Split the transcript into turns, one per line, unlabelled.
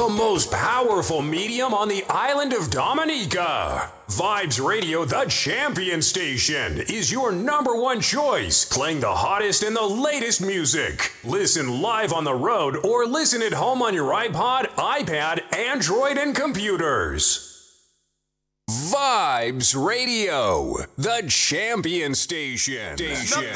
the most powerful medium on the island of Dominica. Vibes Radio, the champion station, is your number one choice, playing the hottest and the latest music. Listen live on the road or listen at home on your iPod, iPad, Android, and computers. Vibes Radio, the champion station.